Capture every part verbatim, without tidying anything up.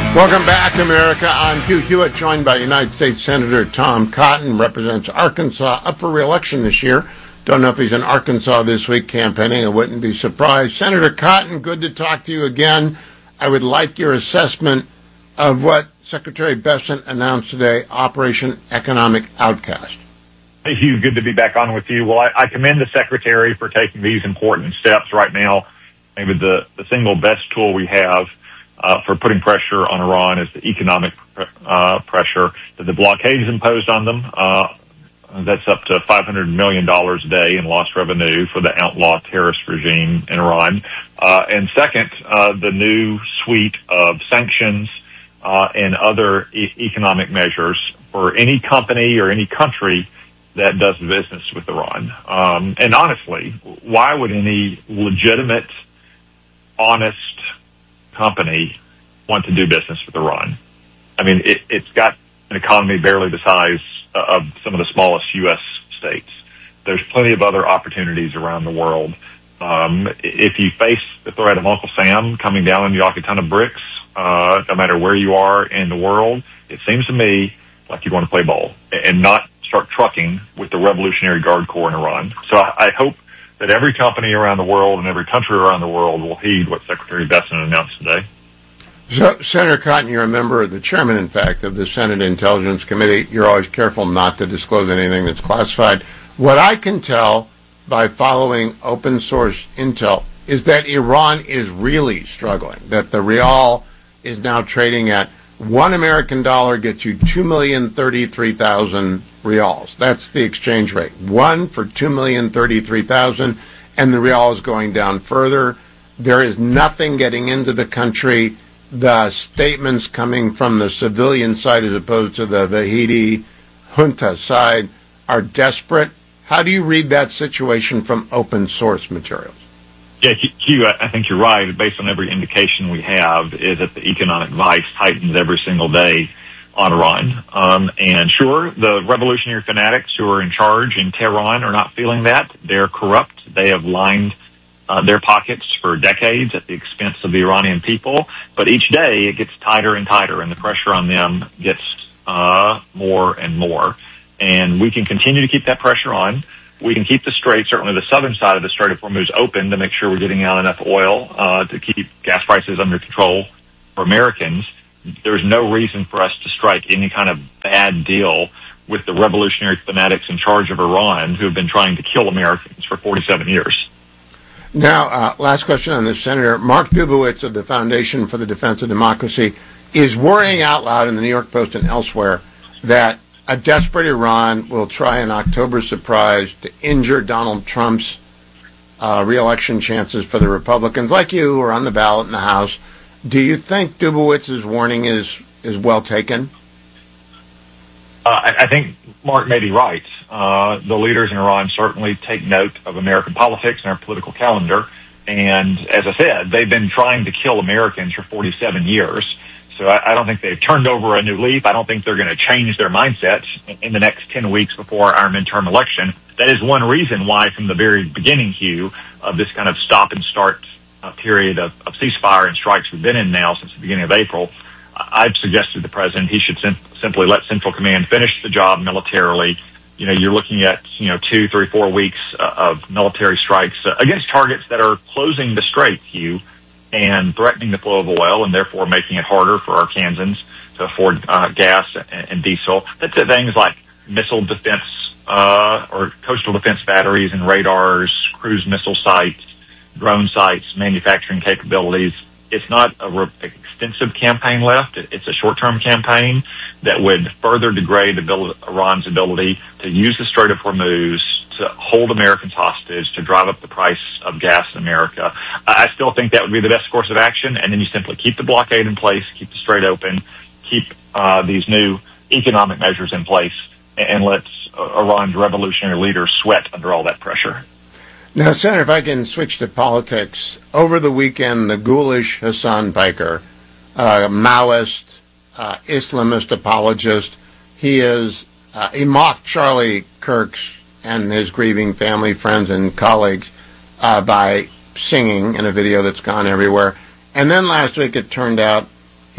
Welcome back, America. I'm Hugh Hewitt, joined by United States Senator Tom Cotton, represents Arkansas, up for re-election this year. Don't know if he's in Arkansas this week campaigning. I wouldn't be surprised. Senator Cotton, good to talk to you again. I would like your assessment of what Secretary Bessent announced today, Operation Economic Outcast. Hey, Hugh, good to be back on with you. Well, I, I commend the Secretary for taking these important steps right now. Maybe the, the single best tool we have Uh, for putting pressure on Iran is the economic uh, pressure that the blockade has imposed on them. Uh, that's up to five hundred million dollars a day in lost revenue for the outlaw terrorist regime in Iran. Uh, and second, uh, the new suite of sanctions uh, and other e- economic measures for any company or any country that does business with Iran. Um, and honestly, why would any legitimate, honest company want to do business with Iran? I mean, it, it's got an economy barely the size of some of the smallest U S states. There's plenty of other opportunities around the world. Um, if you face the threat of Uncle Sam coming down on you like a ton of bricks, uh, no matter where you are in the world, it seems to me like you'd want to play ball and not start trucking with the Revolutionary Guard Corps in Iran. So I, I hope that every company around the world and every country around the world will heed what Secretary Bessent announced today. So, Senator Cotton, you're a member, the chairman, in fact, of the Senate Intelligence Committee. You're always careful not to disclose anything that's classified. What I can tell by following open source intel is that Iran is really struggling, that the rial is now trading at one American dollar gets you two million thirty-three thousand rials. That's the exchange rate. One for two million thirty-three thousand, and the rial is going down further. There is nothing getting into the country. The statements coming from the civilian side as opposed to the Vahidi junta side are desperate. How do you read that situation from open source materials? Yeah, Hugh, I think you're right. Based on every indication we have is that the economic vice tightens every single day on Iran. Um, and sure, the revolutionary fanatics who are in charge in Tehran are not feeling that. They're corrupt. They have lined uh, their pockets for decades at the expense of the Iranian people. But each day it gets tighter and tighter, and the pressure on them gets uh, more and more. And we can continue to keep that pressure on. We can keep the strait, certainly the southern side of the Strait of Hormuz, open to make sure we're getting out enough oil uh, to keep gas prices under control for Americans. There's no reason for us to strike any kind of bad deal with the revolutionary fanatics in charge of Iran who have been trying to kill Americans for forty-seven years. Now, uh, last question on this, Senator. Mark Dubowitz of the Foundation for the Defense of Democracy is worrying out loud in the New York Post and elsewhere that a desperate Iran will try an October surprise to injure Donald Trump's uh, re-election chances for the Republicans, like you, who are on the ballot in the House. Do you think Dubowitz's warning is, is well taken? Uh, I, I think Mark may be right. Uh, the leaders in Iran certainly take note of American politics and our political calendar. And as I said, they've been trying to kill Americans for forty-seven years. So I, I don't think they've turned over a new leaf. I don't think they're going to change their mindset in, in the next ten weeks before our midterm election. That is one reason why from the very beginning, Hugh, of this kind of stop and start uh, period of, of ceasefire and strikes we've been in now since the beginning of April, I've suggested to the president he should sim- simply let Central Command finish the job militarily. You know, you're looking at, you know, two, three, four weeks uh, of military strikes uh, against targets that are closing the strait, Hugh, and threatening the flow of oil and therefore making it harder for Arkansans to afford uh, gas and, and diesel. That's it, things like missile defense uh, or coastal defense batteries and radars, cruise missile sites, drone sites, manufacturing capabilities. It's not a re- extensive campaign left. It's a short-term campaign that would further degrade abil- Iran's ability to use the Strait of Hormuz to hold Americans hostage, to drive up the price of gas in America. I still think that would be the best course of action, and then you simply keep the blockade in place, keep the strait open, keep uh, these new economic measures in place, and let uh, Iran's revolutionary leaders sweat under all that pressure. Now, Senator, if I can switch to politics. Over the weekend, the ghoulish Hassan Piker, uh, Maoist, uh, Islamist apologist, he is, uh, he mocked Charlie Kirk's and his grieving family, friends, and colleagues uh, by singing in a video that's gone everywhere. And then last week it turned out he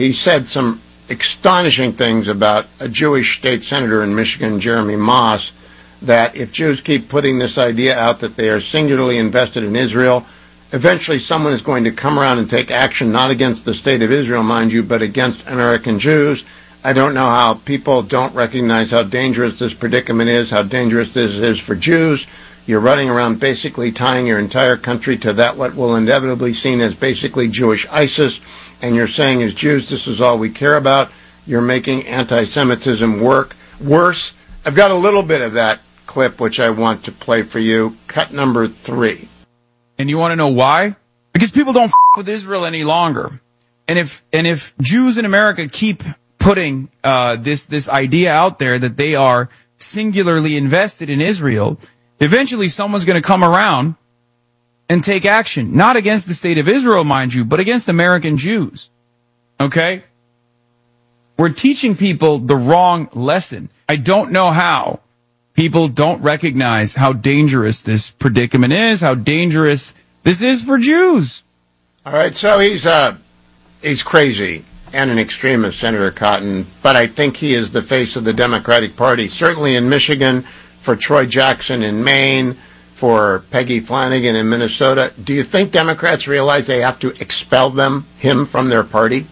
he said some astonishing things about a Jewish state senator in Michigan, Jeremy Moss, that if Jews keep putting this idea out that they are singularly invested in Israel, eventually someone is going to come around and take action, not against the state of Israel, mind you, but against American Jews. I don't know how people don't recognize how dangerous this predicament is, how dangerous this is for Jews. You're running around basically tying your entire country to that what will inevitably be seen as basically Jewish ISIS, and you're saying as Jews this is all we care about. You're making anti-Semitism work worse. I've got a little bit of that clip which I want to play for you. Cut number three. And you want to know why? Because people don't f*** with Israel any longer. And if and if Jews in America keep putting uh, this this idea out there that they are singularly invested in Israel, eventually someone's going to come around and take action, not against the state of Israel, mind you, but against American Jews. Okay? We're teaching people the wrong lesson. I don't know how people don't recognize how dangerous this predicament is, how dangerous this is for Jews. All right, so he's uh, he's crazy and an extremist, Senator Cotton, but I think he is the face of the Democratic Party, certainly in Michigan, for Troy Jackson in Maine, for Peggy Flanagan in Minnesota. Do you think Democrats realize they have to expel them, him, from their party?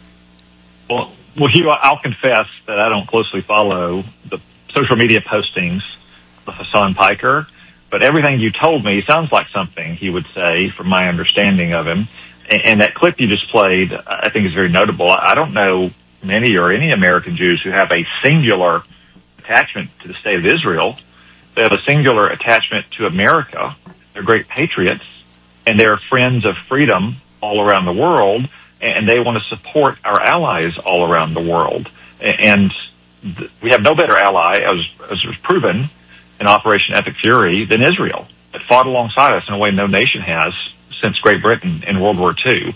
Well, well, Hugh, I'll confess that I don't closely follow the social media postings of Hassan Piker, but everything you told me sounds like something he would say, from my understanding of him. And, and that clip you just played, I think, is very notable. I don't know many or any American Jews who have a singular attachment to the state of Israel. They have a singular attachment to America. They're great patriots, and they're friends of freedom all around the world, and they want to support our allies all around the world. And th- we have no better ally, as, as was proven in Operation Epic Fury, than Israel. It fought alongside us in a way no nation has since Great Britain in World War Two.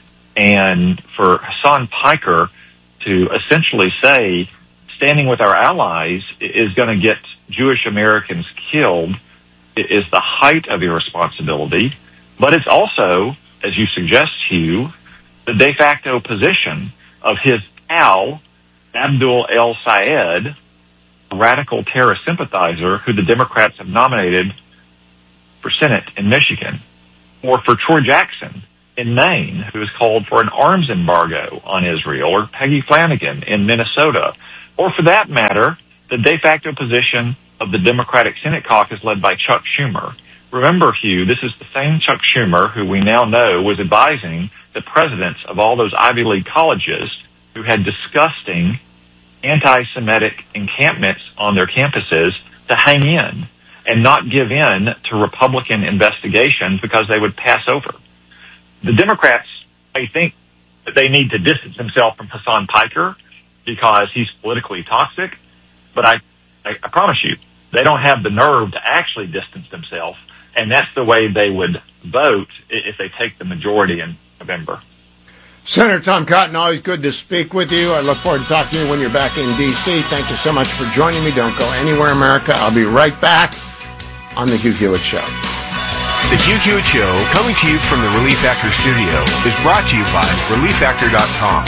And for Hassan Piker to essentially say standing with our allies is going to get Jewish Americans killed is the height of irresponsibility. But it's also, as you suggest, Hugh, the de facto position of his pal, Abdul El Sayed, a radical terrorist sympathizer who the Democrats have nominated for Senate in Michigan, or for Troy Jackson in Maine, who has called for an arms embargo on Israel, or Peggy Flanagan in Minnesota, or for that matter, the de facto position of the Democratic Senate caucus led by Chuck Schumer. Remember, Hugh, this is the same Chuck Schumer who we now know was advising the presidents of all those Ivy League colleges who had disgusting anti-Semitic encampments on their campuses to hang in and not give in to Republican investigations because they would pass over. The Democrats, I think that they need to distance themselves from Hassan Piker because he's politically toxic, but I, I, I promise you, they don't have the nerve to actually distance themselves, and that's the way they would vote if they take the majority in November. Senator Tom Cotton, always good to speak with you. I look forward to talking to you when you're back in D C Thank you so much for joining me. Don't go anywhere, America. I'll be right back on The Hugh Hewitt Show. The Hugh Hewitt Show, coming to you from the Relief Factor studio, is brought to you by relief factor dot com.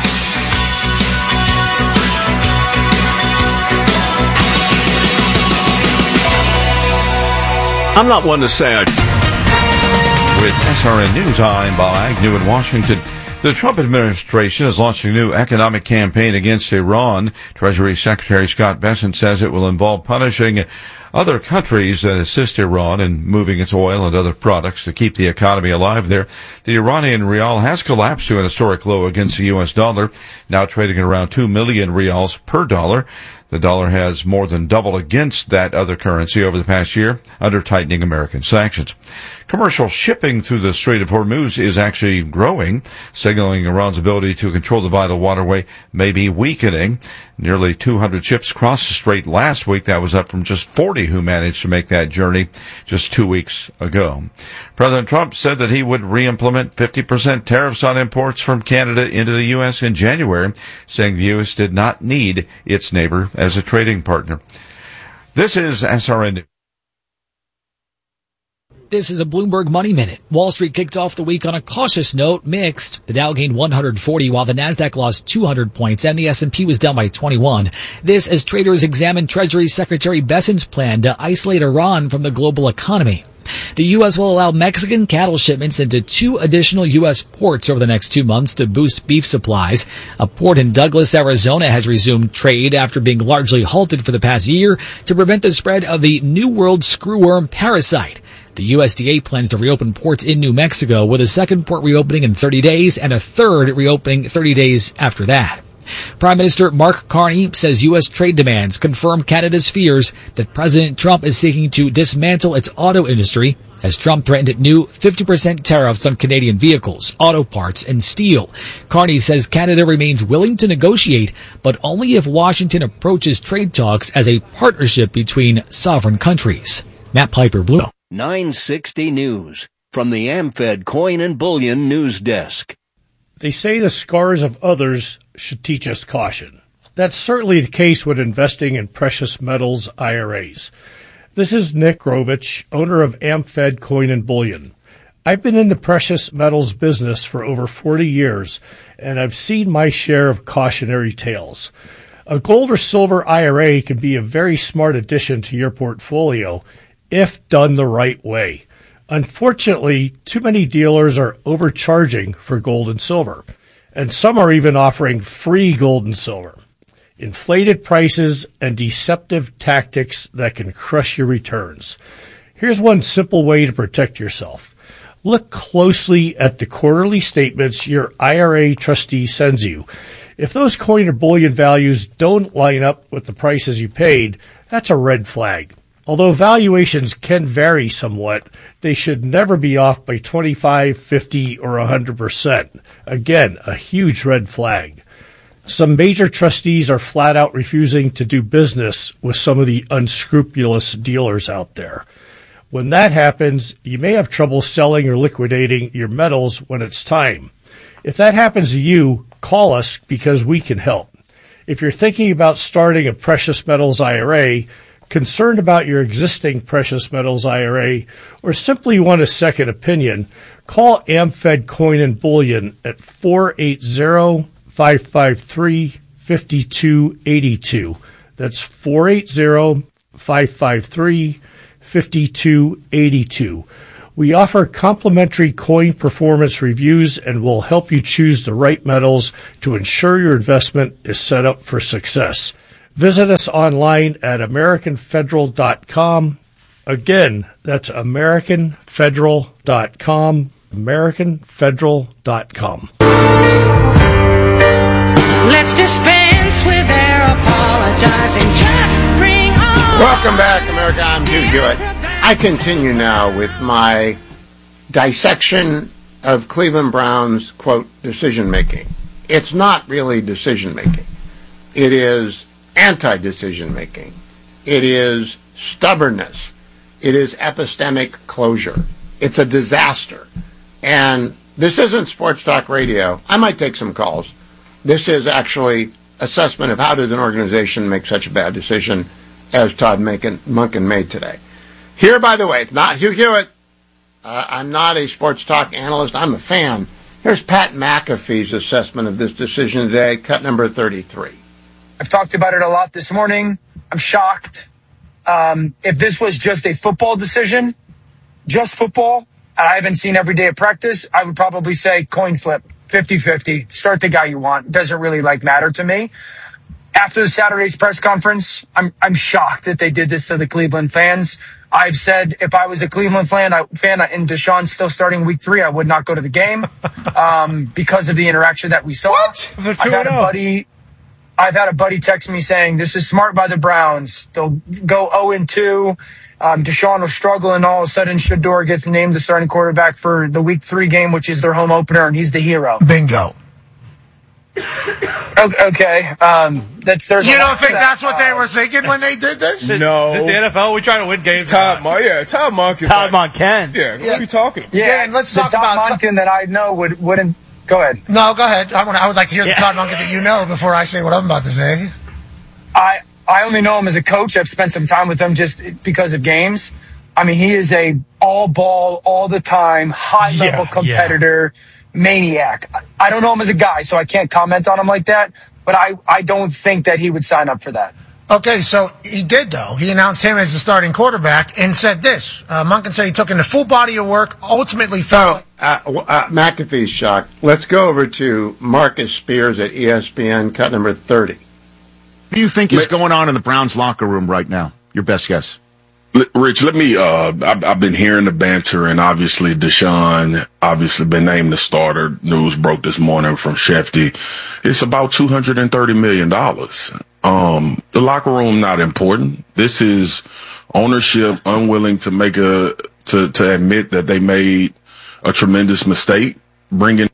I'm not one to say I... With S R N News, I'm Bob Agnew in Washington. The Trump administration is launching a new economic campaign against Iran. Treasury Secretary Scott Bessent says it will involve punishing other countries that assist Iran in moving its oil and other products to keep the economy alive there. The Iranian rial has collapsed to an historic low against the U S dollar, now trading at around two million rials per dollar. The dollar has more than doubled against that other currency over the past year under tightening American sanctions. Commercial shipping through the Strait of Hormuz is actually growing, signaling Iran's ability to control the vital waterway may be weakening. Nearly two hundred ships crossed the strait last week. That was up from just forty who managed to make that journey just two weeks ago. President Trump said that he would re-implement fifty percent tariffs on imports from Canada into the U S in January, saying the U S did not need its neighbor as a trading partner. This is S R N. This is a Bloomberg Money Minute. Wall Street kicked off the week on a cautious note, mixed. The Dow gained one hundred forty while the Nasdaq lost two hundred points and the S and P was down by twenty-one. This as traders examined Treasury Secretary Bessent's plan to isolate Iran from the global economy. The U S will allow Mexican cattle shipments into two additional U S ports over the next two months to boost beef supplies. A port in Douglas, Arizona has resumed trade after being largely halted for the past year to prevent the spread of the New World screwworm parasite. The U S D A plans to reopen ports in New Mexico with a second port reopening in thirty days and a third reopening thirty days after that. Prime Minister Mark Carney says U S trade demands confirm Canada's fears that President Trump is seeking to dismantle its auto industry as Trump threatened new fifty percent tariffs on Canadian vehicles, auto parts, and steel. Carney says Canada remains willing to negotiate, but only if Washington approaches trade talks as a partnership between sovereign countries. Matt Piper, Blue. nine sixty News from the AmFed Coin and Bullion News Desk. They say the scars of others should teach us caution. That's certainly the case with investing in precious metals I R As. This is Nick Grovich, owner of AmFed Coin and Bullion. I've been in the precious metals business for over forty years, and I've seen my share of cautionary tales. A gold or silver I R A can be a very smart addition to your portfolio if done the right way. Unfortunately, too many dealers are overcharging for gold and silver, and some are even offering free gold and silver. Inflated prices and deceptive tactics that can crush your returns. Here's one simple way to protect yourself. Look closely at the quarterly statements your I R A trustee sends you. If those coin or bullion values don't line up with the prices you paid, that's a red flag. Although valuations can vary somewhat, they should never be off by twenty-five, fifty, or one hundred percent. Again, a huge red flag. Some major trustees are flat out refusing to do business with some of the unscrupulous dealers out there. When that happens, you may have trouble selling or liquidating your metals when it's time. If that happens to you, call us because we can help. If you're thinking about starting a precious metals I R A, concerned about your existing precious metals I R A, or simply want a second opinion, call AmFed Coin and Bullion at four eight zero, five five three, five two eight two. That's four eight zero, five five three, five two eight two. We offer complimentary coin performance reviews and will help you choose the right metals to ensure your investment is set up for success. Visit us online at American Federal dot com. Again, that's American Federal dot com, American Federal dot com. Let's dispense with their apologizing. Just bring on. Welcome back, America. I'm Hugh Hewitt. I continue now with my dissection of Cleveland Browns, quote, decision-making. It's not really decision-making. It is anti-decision-making. It is stubbornness. It is epistemic closure. It's a disaster. And this isn't sports talk radio. I might take some calls. This is actually assessment of how does an organization make such a bad decision as Todd Monken made today. Here, by the way, it's not Hugh Hewitt. Uh, I'm not a sports talk analyst. I'm a fan. Here's Pat McAfee's assessment of this decision today, cut number thirty-three. I've talked about it a lot this morning. I'm shocked. Um, if this was just a football decision, just football, and I haven't seen every day of practice, I would probably say coin flip, fifty-fifty. Start the guy you want. It doesn't really like matter to me. After the Saturday's press conference, I'm I'm shocked that they did this to the Cleveland fans. I've said if I was a Cleveland fan, I, fan and Deshaun's still starting week three, I would not go to the game um, because of the interaction that we saw. What? I've had a buddy. I've had a buddy text me saying, this is smart by the Browns. They'll go oh and two. Um, Deshaun will struggle, and all of a sudden Shedeur gets named the starting quarterback for the week three game, which is their home opener, and he's the hero. Bingo. Okay. Um, that's, there's you don't think that, that's what uh, they were thinking when they did this? No. Is this the N F L? We trying to win games. Todd Mon- yeah, Todd Monken. Todd Monken. Yeah, what are you talking about? Yeah, yeah, and let's the talk Todd about Monken that I know would, wouldn't. Go ahead. No, go ahead. I, want, I would like to hear yeah. the Todd Monken that you know before I say what I'm about to say. I, I only know him as a coach. I've spent some time with him just because of games. I mean, he is a all ball, all the time, high level Yeah, competitor, maniac. I don't know him as a guy, so I can't comment on him like that. But I, I don't think that he would sign up for that. Okay, so he did, though. He announced him as the starting quarterback and said this. Uh, Monken said he took in the full body of work, ultimately felt... So, uh, uh, McAfee's shocked. Let's go over to Marcus Spears at E S P N, cut number thirty. What do you think is going on in the Browns locker room right now? Your best guess. Rich, let me, uh, I've, I've been hearing the banter, and obviously Deshaun obviously been named the starter. News broke this morning from Shefty. It's about two hundred thirty million dollars. Um, the locker room, not important. This is ownership unwilling to make a, to, to admit that they made a tremendous mistake bringing.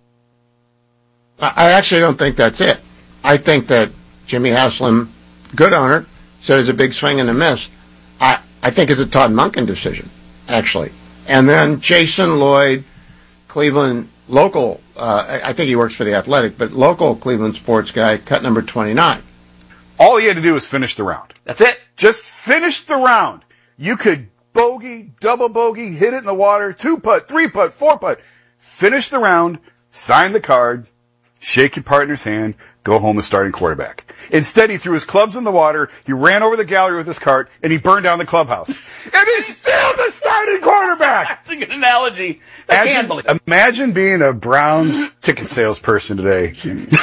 I actually don't think that's it. I think that Jimmy Haslam, good owner, said it's a big swing and a miss. I, I think it's a Todd Monken decision, actually. And then Jason Lloyd, Cleveland local, uh, I think he works for The Athletic, but local Cleveland sports guy, cut number twenty-nine. All he had to do was finish the round. That's it. Just finish the round. You could bogey, double bogey, hit it in the water, two putt, three putt, four putt. Finish the round, sign the card, shake your partner's hand, go home the starting quarterback. Instead, he threw his clubs in the water, he ran over the gallery with his cart, and he burned down the clubhouse. And he's still the starting quarterback! That's a good analogy. I Imagine, can't believe imagine being a Browns ticket salesperson today.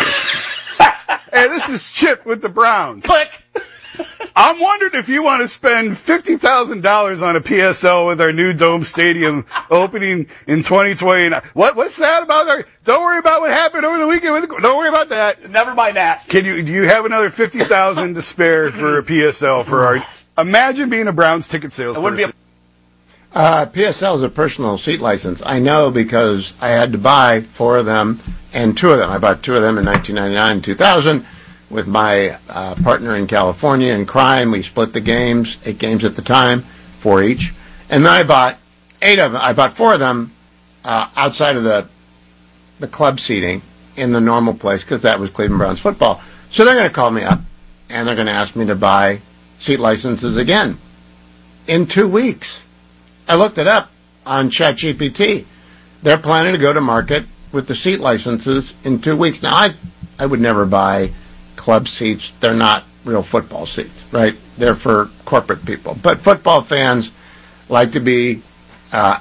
Hey, this is Chip with the Browns. Click! I'm wondering if you want to spend fifty thousand dollars on a P S L with our new Dome Stadium opening in twenty twenty. What, what's that about? Our, don't worry about what happened over the weekend. With the, don't worry about that. Never mind that. Can you, do you have another fifty thousand dollars to spare for a P S L for our, imagine being a Browns ticket salesperson. It wouldn't be a Uh, P S L is a personal seat license. I know because I had to buy four of them and two of them. I bought two of them in nineteen ninety-nine and two thousand with my uh, partner in California in crime. We split the games, eight games at the time, four each. And then I bought eight of them. I bought four of them uh, outside of the the club seating in the normal place because that was Cleveland Browns football. So they're going to call me up and they're going to ask me to buy seat licenses again in two weeks. I looked it up on ChatGPT. They're planning to go to market with the seat licenses in two weeks. Now, I I would never buy club seats. They're not real football seats, right? They're for corporate people. But football fans like to be uh,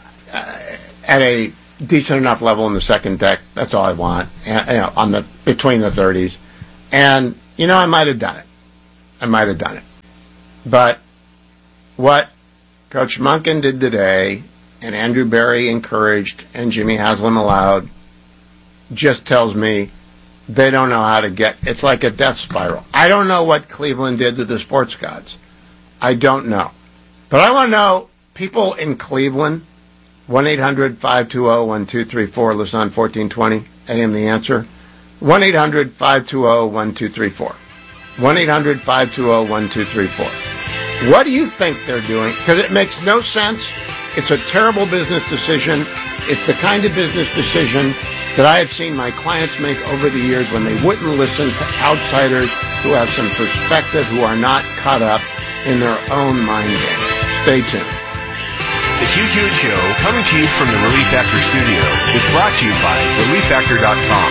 at a decent enough level in the second deck. That's all I want, and, you know, on the between the thirties. And, you know, I might have done it. I might have done it. But what Coach Monken did today, and Andrew Berry encouraged, and Jimmy Haslam allowed, just tells me they don't know how to get, it's like a death spiral. I don't know what Cleveland did to the sports gods. I don't know. But I want to know, people in Cleveland, one eight hundred five two zero one two three four, listen on fourteen twenty A M The Answer, one eight hundred five two zero one two three four, one eight hundred five two zero one two three four. What do you think they're doing? Because it makes no sense. It's a terrible business decision. It's the kind of business decision that I have seen my clients make over the years when they wouldn't listen to outsiders who have some perspective, who are not caught up in their own mind game. Stay tuned. The Hugh Hewitt Show, coming to you from the Relief Factor studio, is brought to you by relief factor dot com.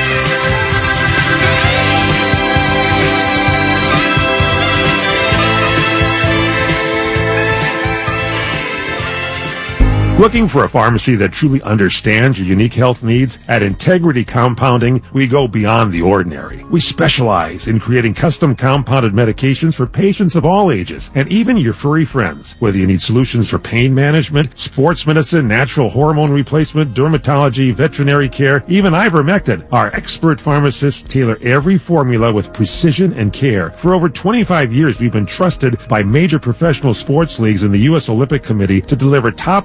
Looking for a pharmacy that truly understands your unique health needs? At Integrity Compounding, we go beyond the ordinary. We specialize in creating custom compounded medications for patients of all ages, and even your furry friends. Whether you need solutions for pain management, sports medicine, natural hormone replacement, dermatology, veterinary care, even ivermectin, our expert pharmacists tailor every formula with precision and care. For over twenty-five years, we've been trusted by major professional sports leagues and the U S Olympic Committee to deliver top-tier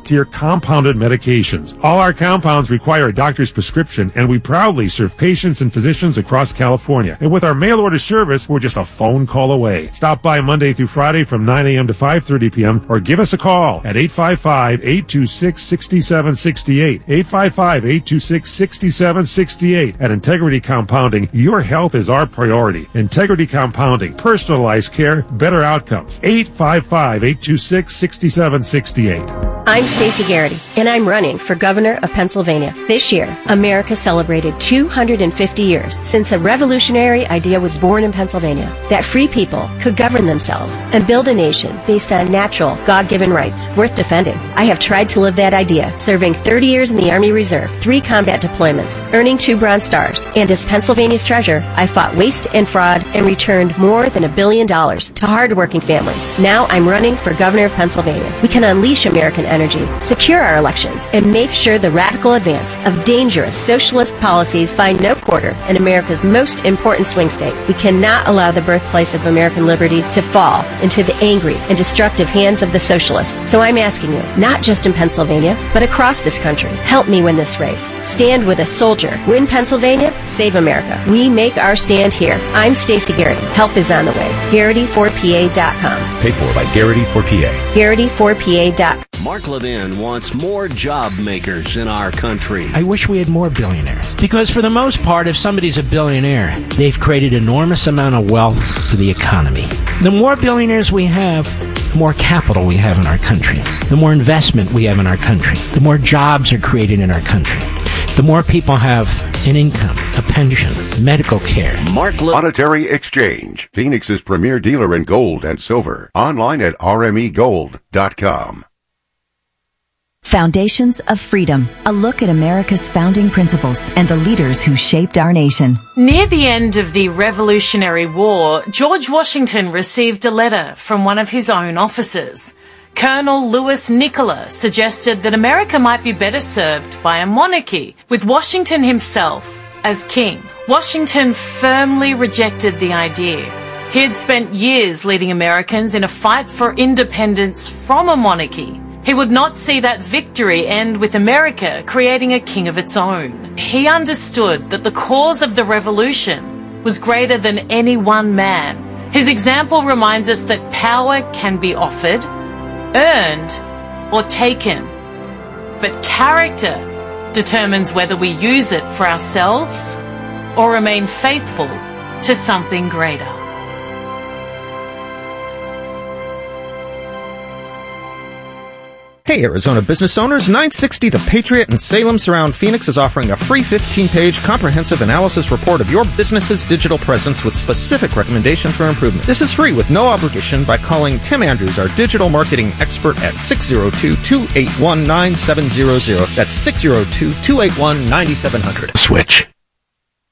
compounded medications. All our compounds require a doctor's prescription, and we proudly serve patients and physicians across California. And with our mail order service, we're just a phone call away. Stop by Monday through Friday from nine a.m. to five thirty p.m. or give us a call at eight five five, eight two six, six seven six eight. eight five five, eight two six, six seven six eight. At Integrity Compounding, your health is our priority. Integrity Compounding, personalized care, better outcomes. eight five five, eight two six, six seven six eight. I'm Stacey Garrity, and I'm running for governor of Pennsylvania. This year, America celebrated two hundred fifty years since a revolutionary idea was born in Pennsylvania, that free people could govern themselves and build a nation based on natural, God-given rights worth defending. I have tried to live that idea, serving thirty years in the Army Reserve, three combat deployments, earning two Bronze Stars, and as Pennsylvania's treasurer, I fought waste and fraud and returned more than a billion dollars to hardworking families. Now I'm running for governor of Pennsylvania. We can unleash American energy, secure our elections, and make sure the radical advance of dangerous socialist policies find no quarter in America's most important swing state. We cannot allow the birthplace of American liberty to fall into the angry and destructive hands of the socialists. So I'm asking you, not just in Pennsylvania, but across this country, help me win this race. Stand with a soldier. Win Pennsylvania, save America. We make our stand here. I'm Stacey Garrity. Help is on the way. Garrity four P A dot com. Paid for by Garrity for P A. Garrity four P A dot com. Mark Levin wants more job makers in our country. I wish we had more billionaires. Because for the most part, if somebody's a billionaire, they've created enormous amount of wealth for the economy. The more billionaires we have, the more capital we have in our country. The more investment we have in our country. The more jobs are created in our country. The more people have an income, a pension, medical care. Mark Le- Monetary Exchange, Phoenix's premier dealer in gold and silver. Online at R M E gold dot com. Foundations of Freedom, a look at America's founding principles and the leaders who shaped our nation. Near the end of the Revolutionary War, George Washington received a letter from one of his own officers. Colonel Louis Nicola suggested that America might be better served by a monarchy, with Washington himself as king. Washington firmly rejected the idea. He had spent years leading Americans in a fight for independence from a monarchy. He would not see that victory end with America creating a king of its own. He understood that the cause of the revolution was greater than any one man. His example reminds us that power can be offered, earned, or taken. But character determines whether we use it for ourselves or remain faithful to something greater. Hey, Arizona business owners, nine sixty The Patriot in Salem Surround Phoenix is offering a free fifteen-page comprehensive analysis report of your business's digital presence with specific recommendations for improvement. This is free with no obligation by calling Tim Andrews, our digital marketing expert, at six oh two, two eight one, nine seven zero zero. That's six oh two, two eight one, nine seven zero zero. Switch.